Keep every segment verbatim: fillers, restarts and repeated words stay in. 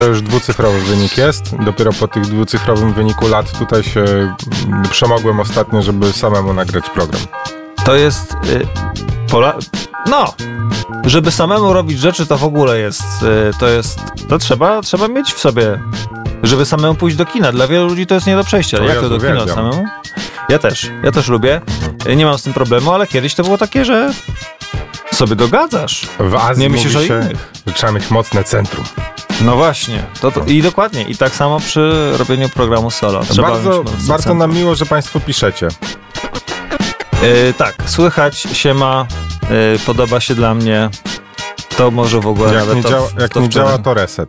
To już dwucyfrowy wynik jest. Dopiero po tych dwucyfrowym wyniku lat tutaj się przemogłem ostatnio, żeby samemu nagrać program. To jest... Y, pola... No! Żeby samemu robić rzeczy, to w ogóle jest... Y, to jest... To trzeba, trzeba mieć w sobie... Żeby samemu pójść do kina. Dla wielu ludzi to jest nie do przejścia. To Jak ja to do kina uwielbiam. samemu? Ja też. Ja też lubię. Y, nie mam z tym problemu, ale kiedyś to było takie, że... sobie dogadzasz. W Azji Nie myślisz mówi o się, innych. że trzeba mieć mocne centrum. No właśnie. To, to, I dokładnie. I tak samo przy robieniu programu solo. Trzeba Bardzo, mieć mocne bardzo centrum. nam miło, że Państwo piszecie. Yy, tak, słychać się ma, yy, podoba się dla mnie. To może w ogóle Jak nawet nie to, działa, jak to nie wczoraj. działa, to reset.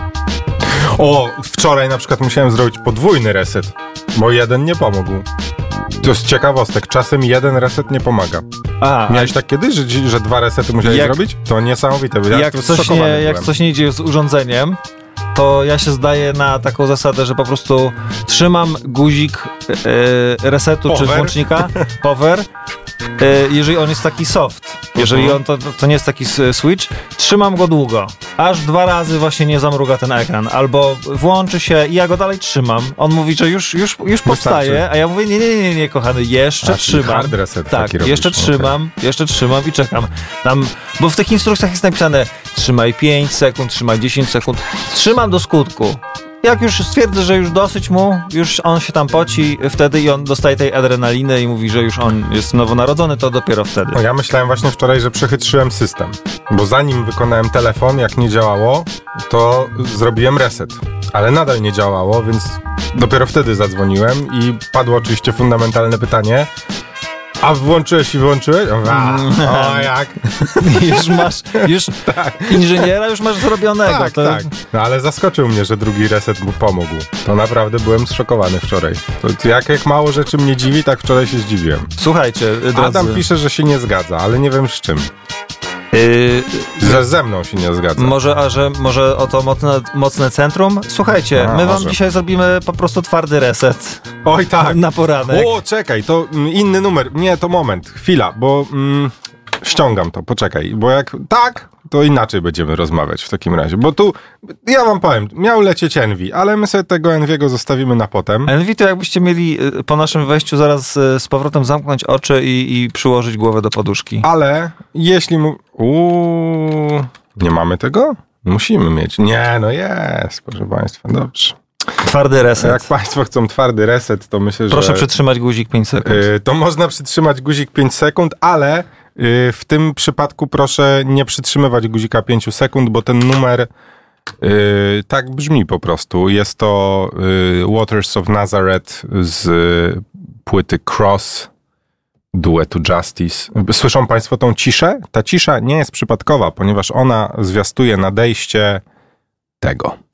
O, wczoraj na przykład musiałem zrobić podwójny reset, bo jeden nie pomógł. To z ciekawostek, czasem jeden reset nie pomaga. A, Miałeś tak kiedyś, że, że dwa resety musiałeś Jak- zrobić? To niesamowite. Ja jak, to coś nie, zszokowany jak byłem. coś nie idzie z urządzeniem, to ja się zdaję na taką zasadę, że po prostu trzymam guzik yy, resetu czy Power. włącznika, power, yy, jeżeli on jest taki soft, jeżeli Mhm. on to, to nie jest taki s- switch, trzymam go długo, aż dwa razy właśnie nie zamruga ten ekran, albo włączy się i ja go dalej trzymam. On mówi, że już, już, już powstaje, a ja mówię, nie, nie, nie, nie, kochany, jeszcze A, czyli trzymam. hard reset Tak, taki robisz, jeszcze okej. trzymam, jeszcze trzymam i czekam. Tam, bo w tych instrukcjach jest napisane trzymaj pięć sekund, trzymaj dziesięć sekund. Trzymam do skutku. Jak już stwierdzę, że już dosyć mu, już on się tam poci wtedy i on dostaje tej adrenaliny i mówi, że już on jest nowonarodzony, to dopiero wtedy. No ja myślałem właśnie wczoraj, że przechytrzyłem system, bo zanim wykonałem telefon, jak nie działało, to zrobiłem reset, ale nadal nie działało, więc dopiero wtedy zadzwoniłem i padło oczywiście fundamentalne pytanie: a włączyłeś i wyłączyłeś? A, o jak? Już masz, już inżyniera już masz zrobionego. Tak, to... tak. No ale zaskoczył mnie, że drugi reset mu pomógł. To naprawdę byłem zszokowany wczoraj. To jak, jak mało rzeczy mnie dziwi, tak wczoraj się zdziwiłem. Słuchajcie, drodzy. Adam pisze, że się nie zgadza, ale nie wiem z czym. Yy, Że ze mną się nie zgadza. Może, a że może o to mocne, mocne centrum? Słuchajcie, A, my wam może. dzisiaj zrobimy po prostu twardy reset Oj tak. na poranek. O, czekaj, to mm, inny numer. Nie, to moment, chwila, bo mm, ściągam to, poczekaj, bo jak tak, to inaczej będziemy rozmawiać w takim razie, bo tu, ja wam powiem, miał lecieć Envy, ale my sobie tego Envy'ego zostawimy na potem. Envy to jakbyście mieli y, po naszym wejściu zaraz y, z powrotem zamknąć oczy i, i przyłożyć głowę do poduszki. Ale jeśli mu... Uuu, nie mamy tego? Musimy mieć. Nie, no jest, proszę państwa, dobrze. Twardy reset. Jak państwo chcą twardy reset, to myślę, Proszę że... przytrzymać guzik pięć sekund. Y, to można przytrzymać guzik pięć sekund, ale y, w tym przypadku proszę nie przytrzymywać guzika pięć sekund, bo ten numer y, tak brzmi po prostu. Jest to y, Waters of Nazareth z y, płyty Cross duetu Justice. Słyszą państwo tą ciszę? Ta cisza nie jest przypadkowa, ponieważ ona zwiastuje nadejście tego.